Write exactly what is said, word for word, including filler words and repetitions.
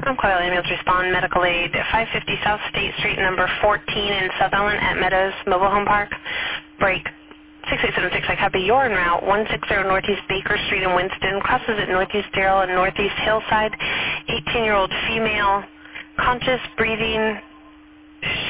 I'm Coil Ambulance Respond Medical Aid, five fifty South State Street, number fourteen in Sutherland at Meadows Mobile Home Park. Break six eight seven six, I copy. You're en route one sixty Northeast Baker Street in Winston, crosses at Northeast Darrell and Northeast Hillside. eighteen-year-old female, conscious, breathing,